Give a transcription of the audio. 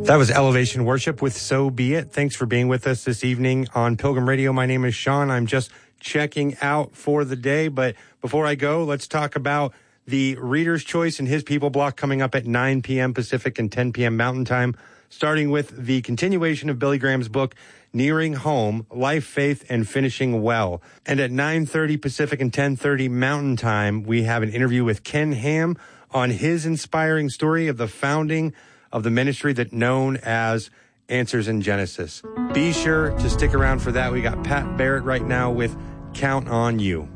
That was Elevation Worship with So Be It. Thanks for being with us this evening on Pilgrim Radio. My name is Sean. I'm just checking out for the day. But before I go, let's talk about the Reader's Choice and His People block coming up at 9 p.m. Pacific and 10 p.m. Mountain Time, starting with the continuation of Billy Graham's book, Nearing Home, Life, Faith, and Finishing Well. And at 9:30 Pacific and 10:30 Mountain Time, we have an interview with Ken Ham on his inspiring story of the founding of the ministry that known as Answers in Genesis. Be sure to stick around for that. We got Pat Barrett right now with Count on You.